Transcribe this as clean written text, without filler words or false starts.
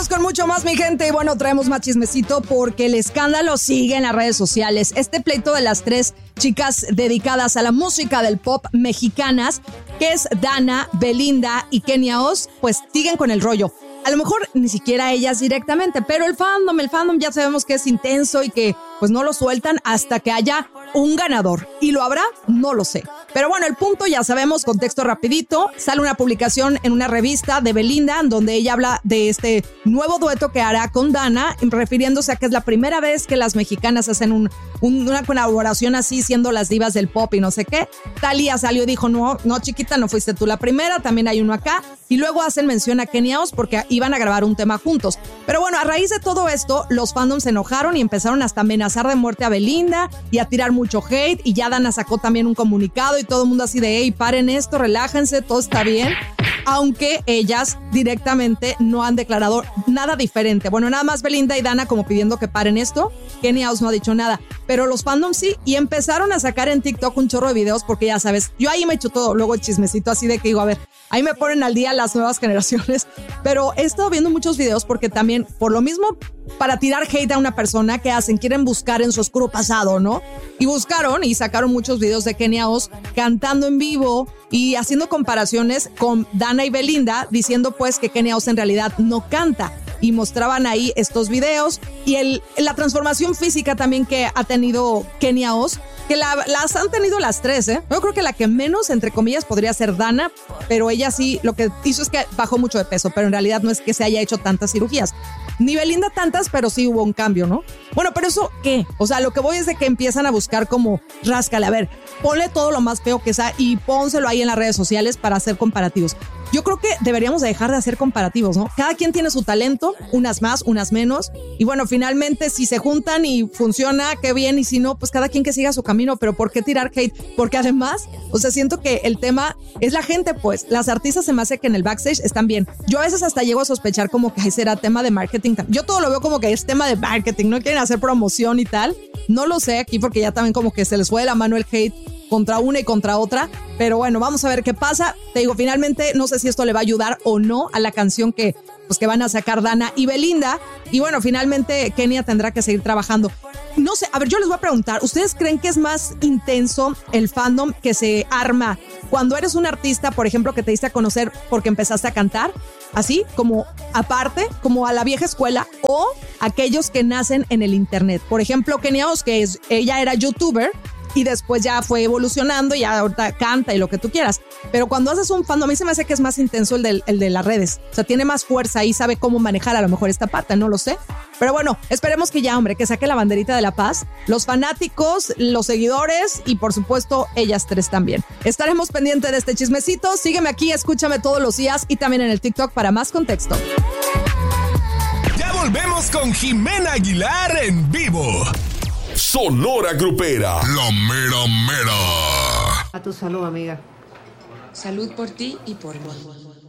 Seguimos con mucho más, mi gente. Y bueno, traemos más chismecito porque el escándalo sigue en las redes sociales. Este pleito de las tres chicas dedicadas a la música del pop mexicanas, que es Dana, Belinda y Kenia Oz, pues siguen con el rollo. A lo mejor ni siquiera ellas directamente, pero el fandom ya sabemos que es intenso y que pues no lo sueltan hasta que haya un ganador. ¿Y lo habrá? No lo sé. Pero bueno, el punto ya sabemos, contexto rapidito. Sale una publicación en una revista de Belinda donde ella habla de este nuevo dueto que hará con Dana, refiriéndose a que es la primera vez que las mexicanas hacen una colaboración así, siendo las divas del pop y no sé qué. Thalía salió y dijo, no, chiquita, no fuiste tú la primera, también hay uno acá. Y luego hacen mención a Kenia Oz porque iban a grabar un tema juntos. Pero bueno, a raíz de todo esto, los fandoms se enojaron y empezaron hasta a amenazar de muerte a Belinda y a tirar mucho hate. Y ya Dana sacó también un comunicado y todo el mundo así de, hey, paren esto, relájense, todo está bien. Aunque ellas directamente no han declarado nada diferente. Bueno, nada más Belinda y Dana como pidiendo que paren esto. Kenia Oz no ha dicho nada, pero los fandoms sí, y empezaron a sacar en TikTok un chorro de videos porque ya sabes, yo ahí me echo todo, luego el chismecito así de que digo, a ver, ahí me ponen al día las nuevas generaciones, pero he estado viendo muchos videos porque también, por lo mismo, para tirar hate a una persona, ¿qué hacen? Quieren buscar en su oscuro pasado, ¿no? Y buscaron y sacaron muchos videos de Kenia Oz cantando en vivo y haciendo comparaciones con Dana y Belinda, diciendo pues que Kenia Oz en realidad no canta. Y mostraban ahí estos videos y la transformación física también que ha tenido Kenia Oz, que las han tenido las tres, ¿eh? Yo creo que la que menos, entre comillas, podría ser Dana, pero ella sí, lo que hizo es que bajó mucho de peso, pero en realidad no es que se haya hecho tantas cirugías. Ni Belinda tantas, pero sí hubo un cambio, ¿no? Bueno, pero ¿eso qué? O sea, lo que voy es de que empiezan a buscar como, ráscale, a ver, ponle todo lo más feo que sea y pónselo ahí en las redes sociales para hacer comparativos. Yo creo que deberíamos dejar de hacer comparativos, ¿no? Cada quien tiene su talento, unas más, unas menos. Y bueno, finalmente, si se juntan y funciona, qué bien. Y si no, pues cada quien que siga su camino. Pero ¿por qué tirar hate? Porque además, o sea, siento que el tema es la gente, pues. Las artistas se me hace que en el backstage están bien. Yo a veces hasta llego a sospechar como que será tema de marketing. Yo todo lo veo como que es tema de marketing. No quieren hacer promoción y tal. No lo sé aquí porque ya también como que se les fue de la mano el hate contra una y contra otra, pero bueno, vamos a ver qué pasa. Te digo, finalmente no sé si esto le va a ayudar o no a la canción que van a sacar Dana y Belinda, y bueno, finalmente Kenia tendrá que seguir trabajando. No sé, a ver, yo les voy a preguntar, ¿ustedes creen que es más intenso el fandom que se arma cuando eres un artista, por ejemplo, que te diste a conocer porque empezaste a cantar, así como aparte, como a la vieja escuela, o aquellos que nacen en el internet? Por ejemplo, Kenia Oz, que ella era youtuber, y después ya fue evolucionando y ya ahorita canta y lo que tú quieras. Pero cuando haces un fandom, a mí se me hace que es más intenso el de las redes. O sea, tiene más fuerza y sabe cómo manejar a lo mejor esta parte, no lo sé. Pero bueno, esperemos que ya, hombre, que saque la banderita de la paz, los fanáticos, los seguidores y por supuesto ellas tres también. Estaremos pendientes de este chismecito. Sígueme aquí, escúchame todos los días y también en el TikTok para más contexto. Ya volvemos con Jimena Aguilar en vivo. Sonora Grupera. La mera mera. A tu salud, amiga. Salud por ti y por mí.